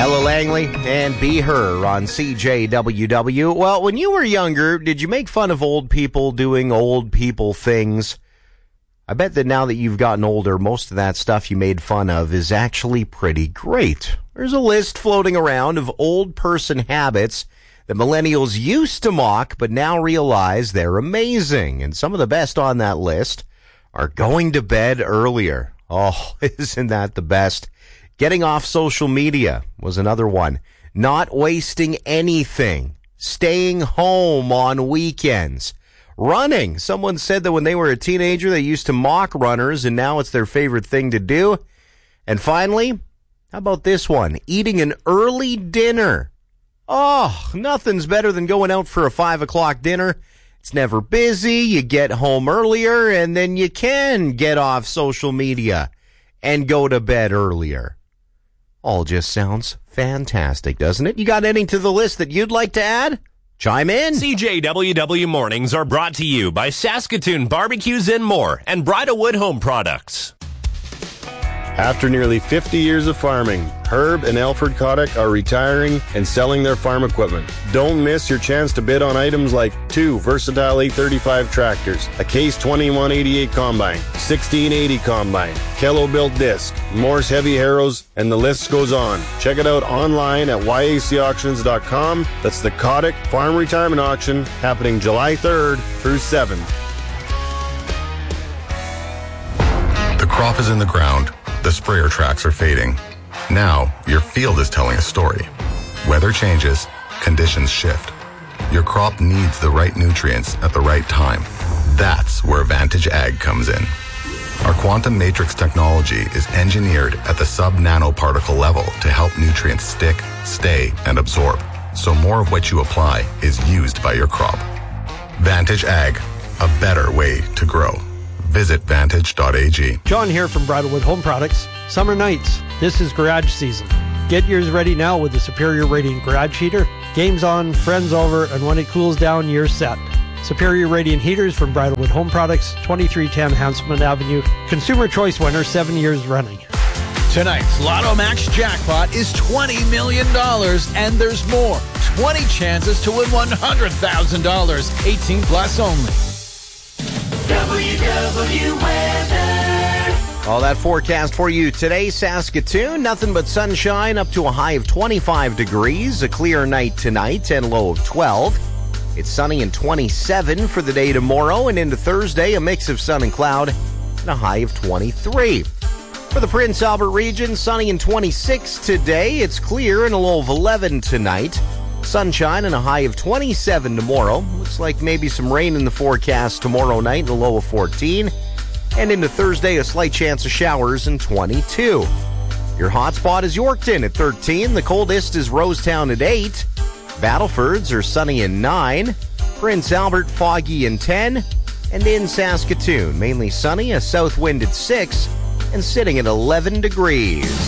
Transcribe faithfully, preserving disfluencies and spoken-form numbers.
Ella Langley and Be Her on C J W W. Well, when you were younger, did you make fun of old people doing old people things? I bet that now that you've gotten older, most of that stuff you made fun of is actually pretty great. There's a list floating around of old person habits that millennials used to mock, but now realize they're amazing. And some of the best on that list are going to bed earlier. Oh, isn't that the best? Getting off social media was another one. Not wasting anything. Staying home on weekends. Running. Someone said that when they were a teenager, they used to mock runners, and now it's their favorite thing to do. And finally, how about this one? Eating an early dinner. Oh, nothing's better than going out for a five o'clock dinner. It's never busy. You get home earlier, and then you can get off social media and go to bed earlier. All just sounds fantastic, doesn't it? You got any to the list that you'd like to add? Chime in. C J W W Mornings are brought to you by Saskatoon Barbecues and More and Bridalwood Home Products. After nearly fifty years of farming, Herb and Alfred Kotick are retiring and selling their farm equipment. Don't miss your chance to bid on items like two versatile eight thirty-five tractors, a Case twenty-one eighty-eight combine, sixteen eighty combine, Kello built disc, Morse heavy harrows, and the list goes on. Check it out online at y a c auctions dot com. That's the Kotick Farm Retirement Auction happening July third through seventh. The crop is in the ground. The sprayer tracks are fading. Now, your field is telling a story. Weather changes, conditions shift. Your crop needs the right nutrients at the right time. That's where Vantage Ag comes in. Our quantum matrix technology is engineered at the sub-nanoparticle level to help nutrients stick, stay, and absorb, so more of what you apply is used by your crop. Vantage Ag, a better way to grow. Visit vantage dot a g. John here from Bridalwood Home Products. Summer nights, this is garage season. Get yours ready now with the Superior Radiant Garage Heater. Game's on, friends over, and when it cools down, you're set. Superior Radiant Heaters from Bridalwood Home Products, twenty-three ten Hanselman Avenue. Consumer Choice winner, seven years running. Tonight's Lotto Max jackpot is twenty million dollars, and there's more. twenty chances to win one hundred thousand dollars. eighteen plus only. W W Weather. All that forecast for you today, Saskatoon. Nothing but sunshine, up to a high of twenty-five degrees. A clear night tonight and low of twelve. It's sunny and twenty-seven for the day tomorrow, and into Thursday, a mix of sun and cloud and a high of twenty-three. For the Prince Albert region, sunny and twenty-six today. It's clear and a low of eleven tonight. Sunshine and a high of twenty-seven tomorrow. Looks like maybe some rain in the forecast tomorrow night and a low of fourteen. And into Thursday, a slight chance of showers and twenty-two. Your hot spot is Yorkton at thirteen. The coldest is Rosetown at eight. Battlefords are sunny and nine. Prince Albert foggy and ten. And in Saskatoon, mainly sunny, a south wind at six, and sitting at eleven degrees.